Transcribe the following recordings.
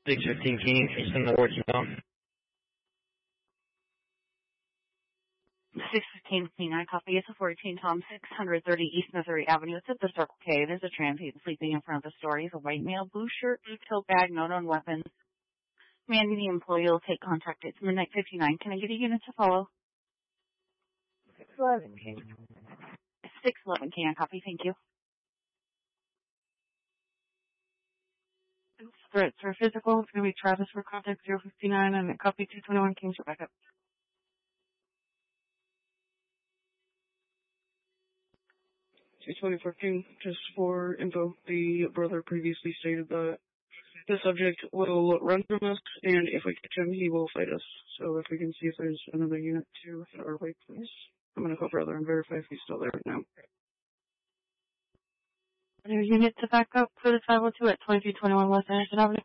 615 King, Eastern Ward, Town. 615 King, copy. It's a 14 Tom, 630 East Missouri Avenue. It's at the Circle K. There's a transient sleeping in front of the store. He's a white male, blue shirt, blue tote bag, no known weapons. Mandy, the employee, will take contact. It's midnight 59. Can I get a unit to follow? 611 King. 611 King, copy. Thank you. Threats are physical. It's going to be Travis for contact 059 and copy 221 King for backup. 624 King, just for info, the brother previously stated that the subject will run from us, and if we catch him, he will fight us. So if we can see if there's another unit to hit our way, please. I'm going to call brother and verify if he's still there right now. New unit to back up for the 502 at 2321 West Anderson Avenue.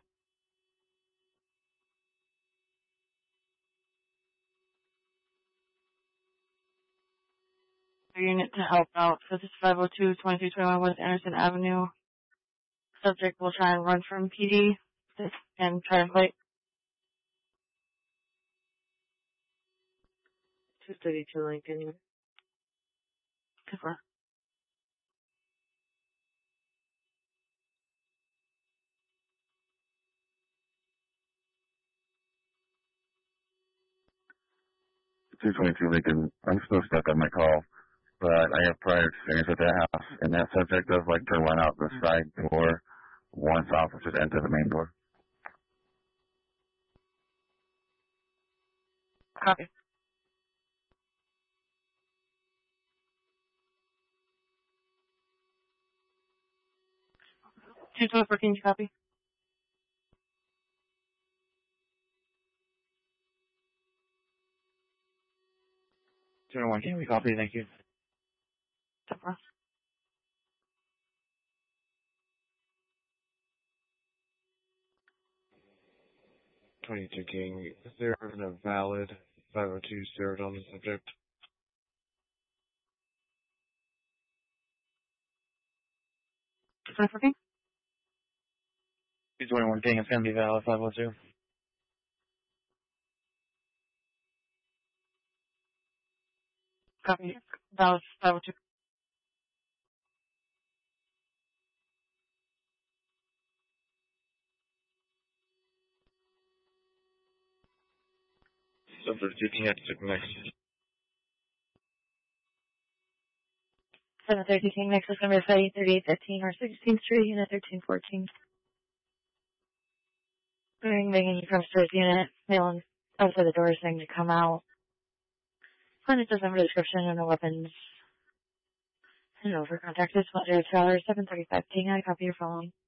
Unit to help out for this 502, 2321 West Anderson Avenue. Subject will try and run from PD and try to fight. 232 Lincoln. Confirm. Lincoln. I'm still stuck on my call, but I have prior experience at that house, and that subject does like to run out the side door once officers enter the main door. Copy. Two 14, copy. One, can we copy? Thank you. Confirm. 22 King, is there a valid 502 served on the subject? Confirm. 221 King, it's going to be valid 502. Copy. Valid 502. Subject taking exit next. 730 King, next is number 3815 or 16th Street, unit 1314. Ringing you from storage unit, mailing outside the door saying to come out. Client does have a description and no weapons. And over contact is $102, 735 King, I copy your following.